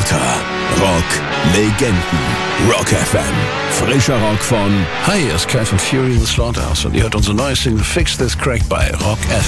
Rocker, Rock-Legenden, Rock FM. Frischer Rock von... Hi, hier ist Kai von Fury in the Slaughterhouse und ihr hört unsere neue Single Fix This Crack bei Rock FM.